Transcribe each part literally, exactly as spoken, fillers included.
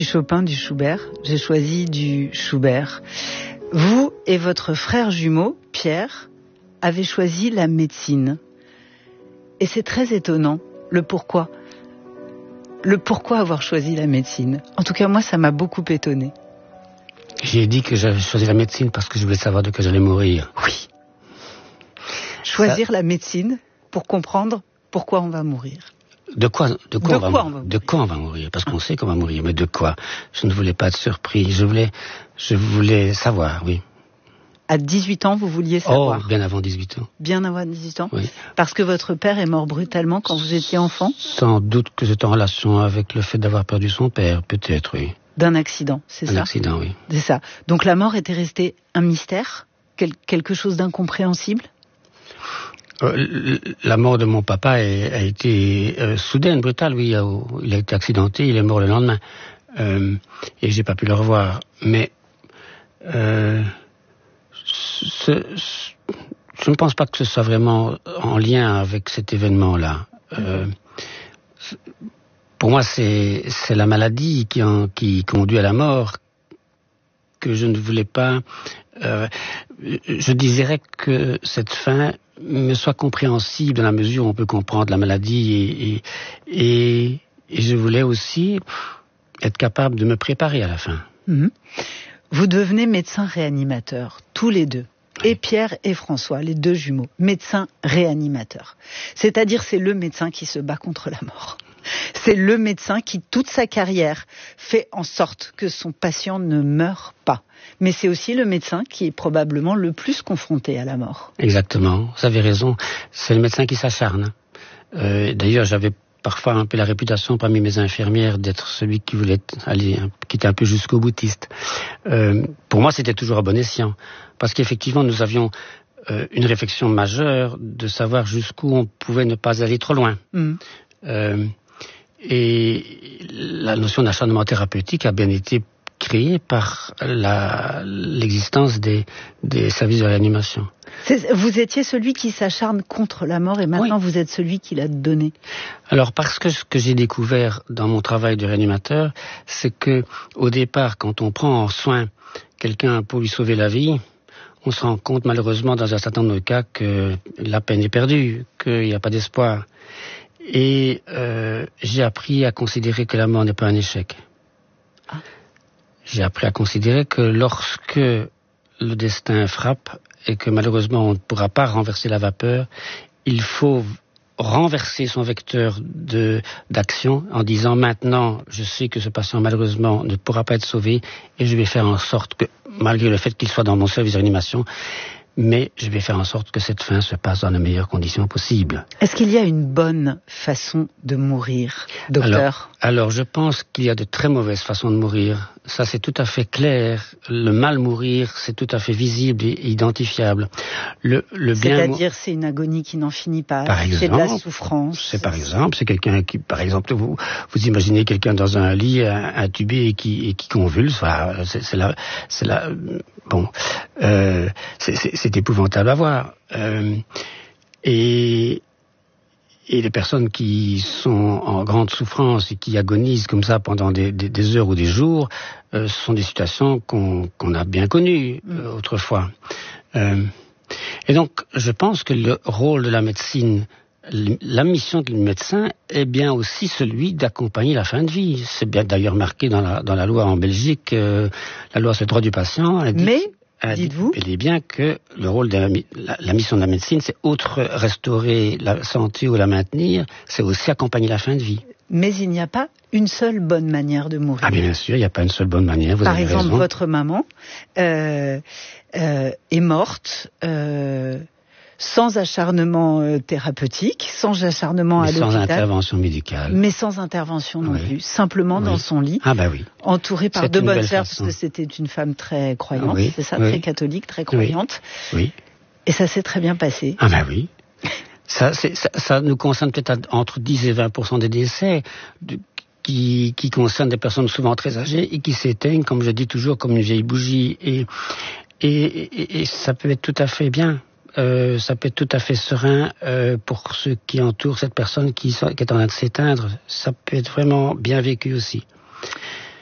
Du Chopin, du Schubert. J'ai choisi du Schubert. Vous et votre frère jumeau, Pierre, avez choisi la médecine. Et c'est très étonnant, le pourquoi. Le pourquoi avoir choisi la médecine. En tout cas, moi, ça m'a beaucoup étonné. J'ai dit que j'avais choisi la médecine parce que je voulais savoir de quoi j'allais mourir. Oui. Choisir ça... la médecine pour comprendre pourquoi on va mourir. De quoi, de quoi, de on, quoi va, on va mourir. De quoi on va mourir. Parce qu'on sait qu'on va mourir, mais de quoi? Je ne voulais pas être surpris. Je voulais, je voulais savoir, oui. À dix-huit ans, vous vouliez savoir? Oh, bien avant dix-huit ans. Bien avant dix-huit ans? Oui. Parce que votre père est mort brutalement quand vous étiez enfant? Sans doute que c'est en relation avec le fait d'avoir perdu son père, peut-être, oui. D'un accident, c'est ça? Un accident, oui. C'est ça. Donc la mort était restée un mystère? Quel, quelque chose d'incompréhensible? Euh, la mort de mon papa a, a été euh, soudaine, brutale, oui. Il a été accidenté, il est mort le lendemain. Euh, et j'ai pas pu le revoir. Mais euh, ce, ce, je ne pense pas que ce soit vraiment en lien avec cet événement-là. Euh, pour moi, c'est, c'est la maladie qui, en, qui conduit à la mort que je ne voulais pas... Euh, je dirais que cette fin me soit compréhensible dans la mesure où on peut comprendre la maladie et, et, et, et je voulais aussi être capable de me préparer à la fin. Mmh. Vous devenez médecin réanimateur, tous les deux. Oui. Et Pierre et François, les deux jumeaux, médecins réanimateurs. C'est-à-dire c'est le médecin qui se bat contre la mort. C'est le médecin qui, toute sa carrière, fait en sorte que son patient ne meure pas. Mais c'est aussi le médecin qui est probablement le plus confronté à la mort. Exactement, vous avez raison. C'est le médecin qui s'acharne. Euh, d'ailleurs, j'avais parfois un peu la réputation parmi mes infirmières d'être celui qui voulait aller, qui était un peu jusqu'au boutiste. Euh, pour moi, c'était toujours à bon escient. Parce qu'effectivement, nous avions euh, une réflexion majeure de savoir jusqu'où on pouvait ne pas aller trop loin. Mmh. Euh, et la notion d'acharnement thérapeutique a bien été créée par la, l'existence des, des services de réanimation. C'est, vous étiez celui qui s'acharne contre la mort et maintenant oui. Vous êtes celui qui l'a donnée. Alors parce que ce que j'ai découvert dans mon travail de réanimateur, c'est que au départ, quand on prend en soin quelqu'un pour lui sauver la vie, on se rend compte malheureusement dans un certain nombre de cas que la peine est perdue, qu'il n'y a pas d'espoir. Et euh, j'ai appris à considérer que la mort n'est pas un échec. Ah. J'ai appris à considérer que lorsque le destin frappe et que malheureusement on ne pourra pas renverser la vapeur, il faut renverser son vecteur de, d'action en disant maintenant je sais que ce patient malheureusement ne pourra pas être sauvé et je vais faire en sorte que, malgré le fait qu'il soit dans mon service de réanimation, mais je vais faire en sorte que cette fin se passe dans les meilleures conditions possibles. Est-ce qu'il y a une bonne façon de mourir, docteur ? Alors, alors je pense qu'il y a de très mauvaises façons de mourir. Ça, c'est tout à fait clair. Le mal mourir, c'est tout à fait visible et identifiable. Le, le bien C'est-à-dire, mou... c'est une agonie qui n'en finit pas. Par exemple, c'est de la souffrance. C'est par exemple, c'est quelqu'un qui, par exemple, vous, vous imaginez quelqu'un dans un lit intubé et qui, et qui convulse. Voilà, c'est, c'est là, c'est là. Bon, euh, c'est, c'est, c'est épouvantable à voir. Euh, et Et les personnes qui sont en grande souffrance et qui agonisent comme ça pendant des, des, des heures ou des jours, euh, ce sont des situations qu'on, qu'on a bien connues euh, autrefois. Euh, et donc, je pense que le rôle de la médecine, la mission du médecin est bien aussi celui d'accompagner la fin de vie. C'est bien d'ailleurs marqué dans la, dans la loi en Belgique, euh, la loi sur le droit du patient. Elle dit, Mais elle dites-vous, dit, elle dit bien que le rôle de la, la, la mission de la médecine, c'est outre restaurer la santé ou la maintenir, c'est aussi accompagner la fin de vie. Mais il n'y a pas une seule bonne manière de mourir. Ah bien sûr, il n'y a pas une seule bonne manière, vous Par avez exemple, raison. votre maman euh, euh, est morte euh, sans acharnement euh, thérapeutique, sans acharnement mais à l'hôpital. Sans intervention médicale. Mais sans intervention non oui. plus, simplement oui. dans son lit, ah bah oui. entourée par c'est deux bonnes sœurs, façon. parce que c'était une femme très croyante, oui. c'est ça, oui. très catholique, très croyante. Oui. oui. Et ça s'est très bien passé. Ah bah oui. ça, c'est, ça, ça nous concerne peut-être à, entre dix et vingt pour cent des décès de, qui, qui concernent des personnes souvent très âgées et qui s'éteignent, comme je dis toujours, comme une vieille bougie. Et, et, et, et ça peut être tout à fait bien. Euh, ça peut être tout à fait serein euh, pour ceux qui entourent cette personne qui, qui est en train de s'éteindre. Ça peut être vraiment bien vécu aussi.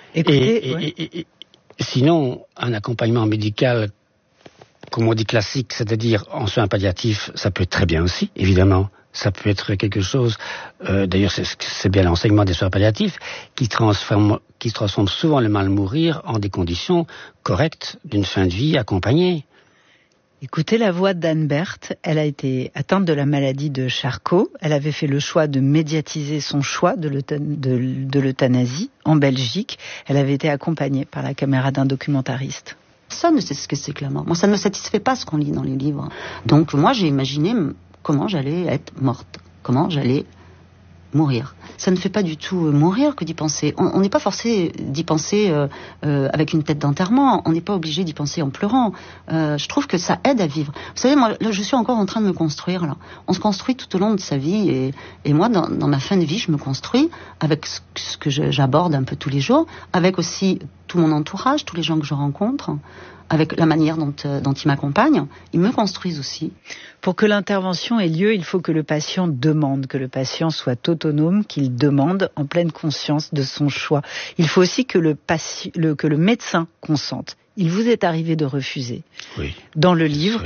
Écoutez, et, ouais. et, et, et sinon, un accompagnement médical, comme on dit classique, c'est-à-dire en soins palliatifs, ça peut être très bien aussi, évidemment. Ça peut être quelque chose, euh, d'ailleurs c'est, c'est bien l'enseignement des soins palliatifs, qui transforme, qui transforme souvent le mal mourir en des conditions correctes d'une fin de vie accompagnée. Écoutez la voix d'Anne Berthe. Elle a été atteinte de la maladie de Charcot. Elle avait fait le choix de médiatiser son choix de, l'euthan- de, de l'euthanasie en Belgique. Elle avait été accompagnée par la caméra d'un documentariste. Personne ne sait ce que c'est que la mort. Moi, ça ne me satisfait pas ce qu'on lit dans les livres. Donc, moi, j'ai imaginé comment j'allais être morte, comment j'allais mourir. Ça ne fait pas du tout mourir que d'y penser. On n'est pas forcé d'y penser euh, euh, avec une tête d'enterrement. On n'est pas obligé d'y penser en pleurant. Euh, je trouve que ça aide à vivre. Vous savez, moi, là, je suis encore en train de me construire. Là. On se construit tout au long de sa vie. Et, et moi, dans, dans ma fin de vie, je me construis avec ce, ce que je, j'aborde un peu tous les jours, avec aussi tout mon entourage, tous les gens que je rencontre, avec la manière dont, euh, dont ils m'accompagnent. Ils me construisent aussi. Pour que l'intervention ait lieu, il faut que le patient demande, que le patient soit autonome, qu'il demande en pleine conscience de son choix. Il faut aussi que le, patient, le, que le médecin consente. Il vous est arrivé de refuser. Oui. Dans le livre,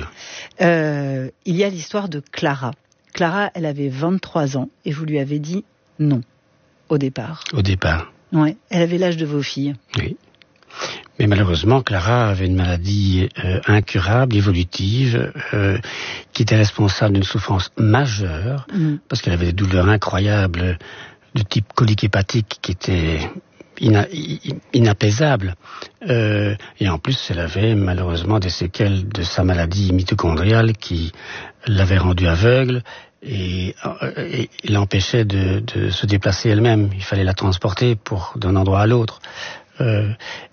euh, il y a l'histoire de Clara. Clara, elle avait vingt-trois ans et vous lui avez dit non au départ. Au départ. Ouais, elle avait l'âge de vos filles. Oui. Mais malheureusement, Clara avait une maladie euh, incurable, évolutive, euh, qui était responsable d'une souffrance majeure, mmh. parce qu'elle avait des douleurs incroyables de type colique hépatique qui étaient ina- inapaisables. Euh, et en plus, elle avait malheureusement des séquelles de sa maladie mitochondriale qui l'avaient rendue aveugle et, et, et l'empêchait de, de se déplacer elle-même. Il fallait la transporter pour d'un endroit à l'autre. Euh,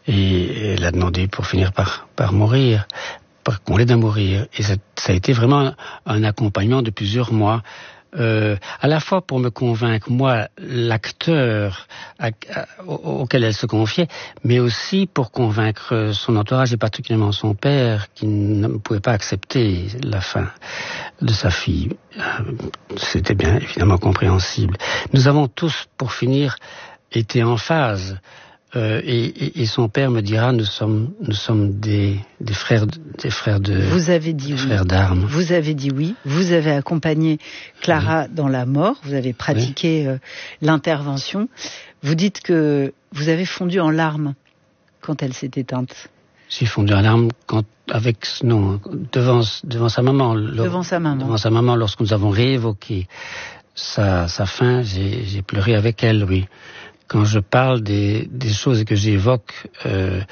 et elle a demandé pour finir par, par mourir, par qu'on l'aide à mourir. Et ça, ça a été vraiment un, un accompagnement de plusieurs mois, euh, à la fois pour me convaincre, moi, l'acteur à, à, auquel elle se confiait, mais aussi pour convaincre son entourage et particulièrement son père, qui ne pouvait pas accepter la fin de sa fille. C'était bien évidemment compréhensible. Nous avons tous, pour finir, été en phase. Euh, et, et, et son père me dira, nous sommes, nous sommes des, des frères, des frères de. Vous avez dit oui. Frères d'armes. Vous avez dit oui. Vous avez accompagné Clara oui. dans la mort. Vous avez pratiqué oui. euh, l'intervention. Vous dites que vous avez fondu en larmes quand elle s'est éteinte. J'ai fondu en larmes quand, avec, non, devant, devant sa maman. Lors, devant sa maman. Devant sa maman, lorsque nous avons réévoqué sa, sa fin, j'ai, j'ai pleuré avec elle, oui. Quand je parle des, des choses et que j'évoque euh,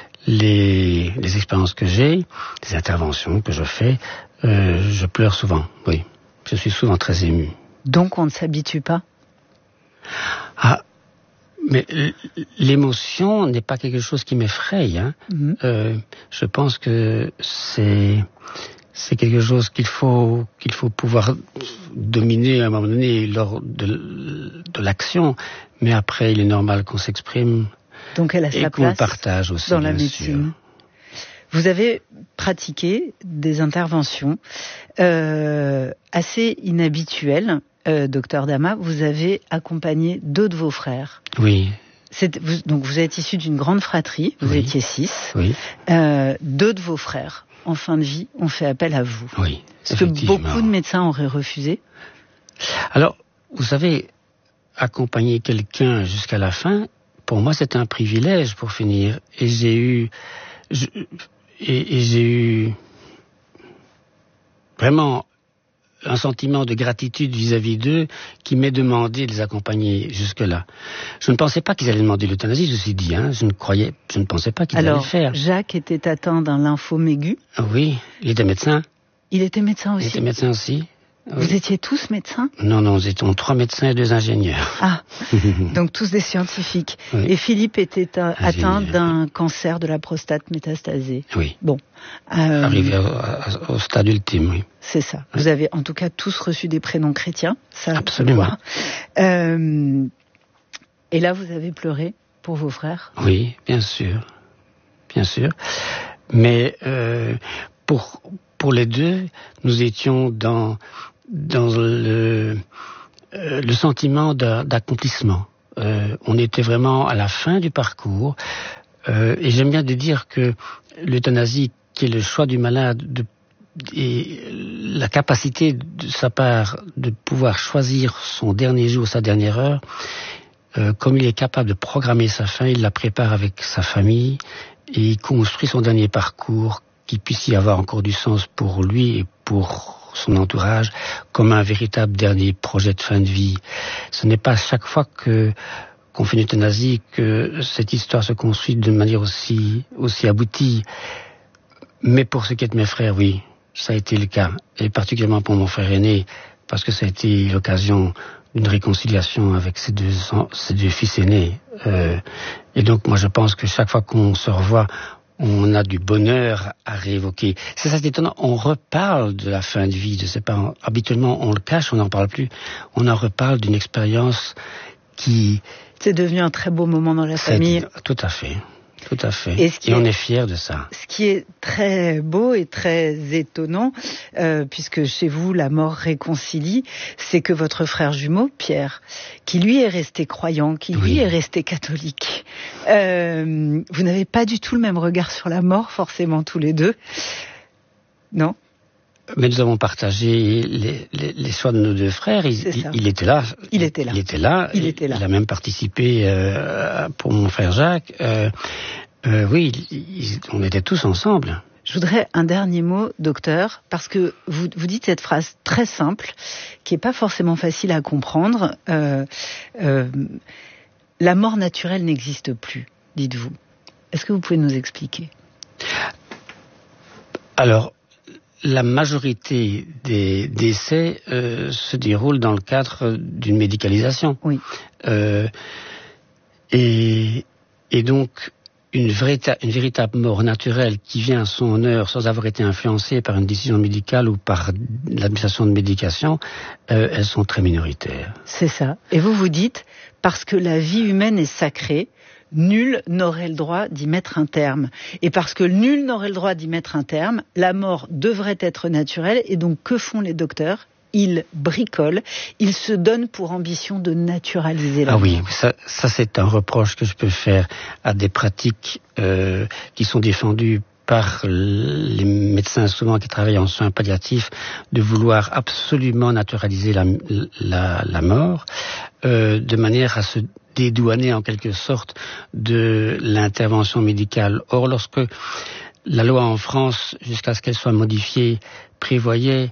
les, les expériences que j'ai, les interventions que je fais, euh, je pleure souvent, oui. Je suis souvent très ému. Donc on ne s'habitue pas ? Ah, mais l'émotion n'est pas quelque chose qui m'effraie. Hein. Mm-hmm. Euh, je pense que c'est... C'est quelque chose qu'il faut qu'il faut pouvoir dominer à un moment donné lors de, de l'action, mais après il est normal qu'on s'exprime. Donc elle a et sa qu'on place partage aussi dans la bien médecine. Sûr. Vous avez pratiqué des interventions euh, assez inhabituelles, euh, docteur Damas. Vous avez accompagné deux de vos frères. Oui. C'est, vous, donc vous êtes issu d'une grande fratrie. Vous oui. étiez six. Oui. Euh, deux de vos frères. En fin de vie, on fait appel à vous. Oui, ce que beaucoup de médecins auraient refusé. Alors, vous savez, accompagner quelqu'un jusqu'à la fin, pour moi, c'est un privilège pour finir. Et j'ai eu, je, et, et j'ai eu vraiment un sentiment de gratitude vis-à-vis d'eux qui m'est demandé de les accompagner jusque-là. Je ne pensais pas qu'ils allaient demander l'euthanasie, je me suis dit, hein, je ne croyais, je ne pensais pas qu'ils Alors, allaient le faire. Jacques était atteint d'un lymphome aigu. Oui, il était médecin. Il était médecin aussi. Il était médecin aussi. Vous oui. étiez tous médecins ? Non, non, nous étions trois médecins et deux ingénieurs. Ah, donc tous des scientifiques. Oui. Et Philippe était un, atteint d'un cancer de la prostate métastasé. Oui. Bon. Euh, Arrivé au, au stade ultime, oui. C'est ça. Oui. Vous avez en tout cas tous reçu des prénoms chrétiens. Ça, absolument. Euh, et là, vous avez pleuré pour vos frères ? Oui, bien sûr. Bien sûr. Mais euh, pour, pour les deux, nous étions dans... dans le, euh, le sentiment d'accomplissement. Euh, on était vraiment à la fin du parcours. Euh, et j'aime bien de dire que l'euthanasie, qui est le choix du malade, de, et la capacité de sa part de pouvoir choisir son dernier jour, sa dernière heure, euh, comme il est capable de programmer sa fin, il la prépare avec sa famille et il construit son dernier parcours qui puisse y avoir encore du sens pour lui et pour son entourage, comme un véritable dernier projet de fin de vie. Ce n'est pas chaque fois que qu'on fait une euthanasie que cette histoire se construit de manière aussi aussi aboutie. Mais pour ce qui est de mes frères, oui, ça a été le cas. Et particulièrement pour mon frère aîné, parce que ça a été l'occasion d'une réconciliation avec ses deux, ses deux fils aînés. Euh, et donc moi je pense que chaque fois qu'on se revoit, on a du bonheur à réévoquer. C'est ça, c'est étonnant. On reparle de la fin de vie de ses parents. Habituellement, on le cache, on n'en parle plus. On en reparle d'une expérience qui... C'est devenu un très beau moment dans la famille. Tout à fait. Tout à fait. Et, ce qui et on est, est fiers de ça. Ce qui est très beau et très étonnant, euh, puisque chez vous, la mort réconcilie, c'est que votre frère jumeau, Pierre, qui lui est resté croyant, qui lui oui. est resté catholique, euh, vous n'avez pas du tout le même regard sur la mort, forcément, tous les deux. Non ? Mais nous avons partagé les, les, les choix de nos deux frères. Il, il, il était là. Il était là. Il était là. Il, était là. il a même participé euh, pour mon frère Jacques. Euh, euh, oui, il, on était tous ensemble. Je voudrais un dernier mot, docteur, parce que vous, vous dites cette phrase très simple, qui n'est pas forcément facile à comprendre. Euh, euh, la mort naturelle n'existe plus, dites-vous. Est-ce que vous pouvez nous expliquer ? Alors, la majorité des décès euh, se déroule dans le cadre d'une médicalisation. Oui. Euh, et, et donc, une, véritable, une véritable mort naturelle qui vient à son heure sans avoir été influencée par une décision médicale ou par l'administration de médication, euh, elles sont très minoritaires. C'est ça. Et vous vous dites, parce que la vie humaine est sacrée, nul n'aurait le droit d'y mettre un terme. Et parce que nul n'aurait le droit d'y mettre un terme, la mort devrait être naturelle. Et donc, que font les docteurs ? Ils bricolent, ils se donnent pour ambition de naturaliser la mort. Ah mort. oui, ça, ça c'est un reproche que je peux faire à des pratiques euh, qui sont défendues par les médecins souvent qui travaillent en soins palliatifs, de vouloir absolument naturaliser la, la, la mort, euh, de manière à se dédouaner en quelque sorte de l'intervention médicale. Or, lorsque la loi en France, jusqu'à ce qu'elle soit modifiée, prévoyait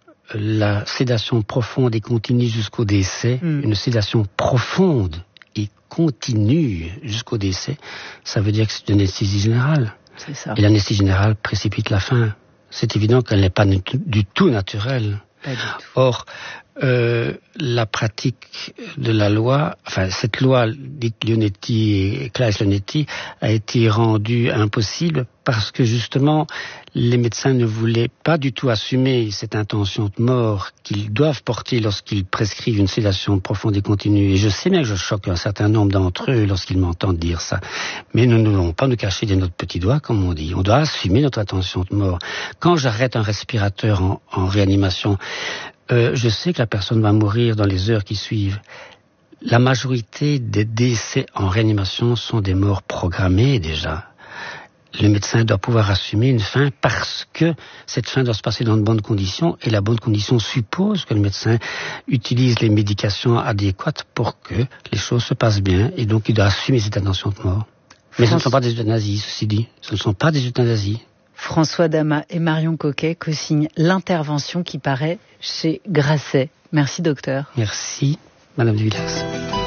la sédation profonde et continue jusqu'au décès, mmh. une sédation profonde et continue jusqu'au décès, ça veut dire que c'est une anesthésie générale. C'est ça. Et l'anesthésie générale précipite la fin. C'est évident qu'elle n'est pas du tout naturelle. Pas du tout. Or, euh, la pratique de la loi, enfin cette loi dite Leonetti et Claes-Leonetti a été rendue impossible parce que justement les médecins ne voulaient pas du tout assumer cette intention de mort qu'ils doivent porter lorsqu'ils prescrivent une sédation profonde et continue. Et je sais bien que je choque un certain nombre d'entre eux lorsqu'ils m'entendent dire ça. Mais nous ne voulons pas nous cacher de notre petit doigt, comme on dit. On doit assumer notre intention de mort. Quand j'arrête un respirateur en, en réanimation, euh, je sais que la personne va mourir dans les heures qui suivent. La majorité des décès en réanimation sont des morts programmées déjà. Le médecin doit pouvoir assumer une fin parce que cette fin doit se passer dans de bonnes conditions et la bonne condition suppose que le médecin utilise les médications adéquates pour que les choses se passent bien et donc il doit assumer cette intention de mort. Mais ce ne sont pas des euthanasies, ceci dit. Ce ne sont pas des euthanasies. François Damas et Marion Coquet co-signent l'intervention qui paraît chez Grasset. Merci docteur. Merci Madame de Villers.